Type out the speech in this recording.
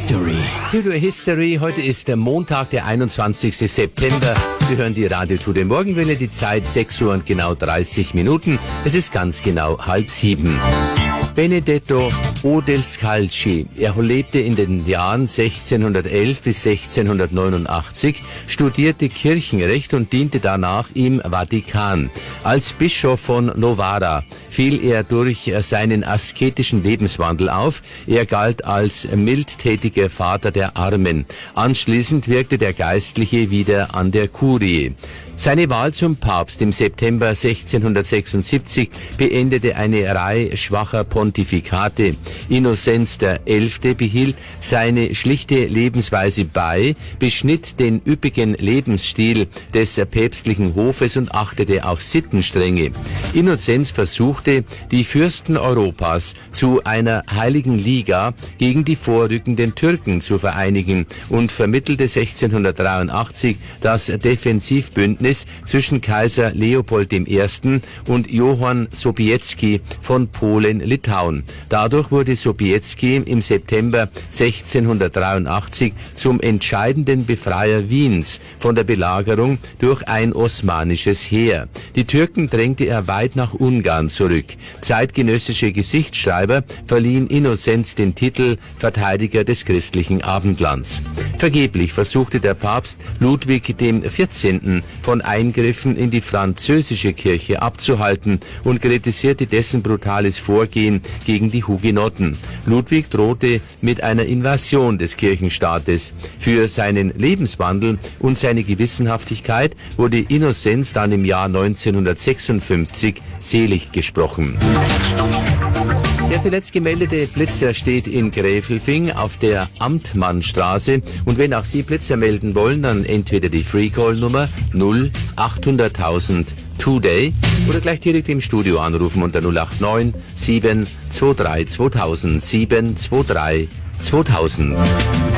History. Theodor History, heute ist der Montag, der 21. September. Sie hören die Radio Tour der Morgenwelle, die Zeit 6 Uhr und genau 30 Minuten. Es ist ganz genau 6:30. Benedetto Odescalchi. Er lebte in den Jahren 1611 bis 1689, studierte Kirchenrecht und diente danach im Vatikan. Als Bischof von Novara fiel er durch seinen asketischen Lebenswandel auf. Er galt als mildtätiger Vater der Armen. Anschließend wirkte der Geistliche wieder an der Kurie. Seine Wahl zum Papst im September 1676 beendete eine Reihe schwacher Pontifikate. Innozenz XI. Behielt seine schlichte Lebensweise bei, beschnitt den üppigen Lebensstil des päpstlichen Hofes und achtete auf Sittenstrenge. Innozenz versuchte, die Fürsten Europas zu einer heiligen Liga gegen die vorrückenden Türken zu vereinigen und vermittelte 1683 das Defensivbündnis zwischen Kaiser Leopold I. und Johann Sobieski von Polen-Litauen. Dadurch wurde Sobieski im September 1683 zum entscheidenden Befreier Wiens von der Belagerung durch ein osmanisches Heer. Die Türken drängte er weit nach Ungarn zurück. Zeitgenössische Geschichtsschreiber verliehen Innozenz den Titel Verteidiger des christlichen Abendlands. Vergeblich versuchte der Papst Ludwig XIV. Von Eingriffen in die französische Kirche abzuhalten und kritisierte dessen brutales Vorgehen gegen die Hugenotten. Ludwig drohte mit einer Invasion des Kirchenstaates. Für seinen Lebenswandel und seine Gewissenhaftigkeit wurde Innozenz dann im Jahr 1956 selig gesprochen. Der zuletzt gemeldete Blitzer steht in Gräfelfing auf der Amtmannstraße. Und wenn auch Sie Blitzer melden wollen, dann entweder die Freecall-Nummer 0800.000 Today oder gleich direkt im Studio anrufen unter 089 723 2000 723 2000.